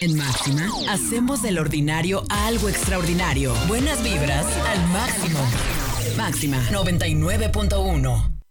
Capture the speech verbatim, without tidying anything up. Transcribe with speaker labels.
Speaker 1: En Máxima, hacemos del ordinario algo extraordinario. Buenas vibras al máximo. Máxima noventa y nueve punto uno.